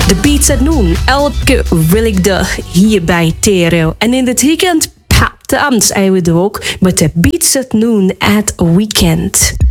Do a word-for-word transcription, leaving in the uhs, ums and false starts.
De Beats at Noon. Elke willigdag hier bij Tereo. En in het weekend, pa, dan zijn we er ook met de Beats at Noon at Weekend.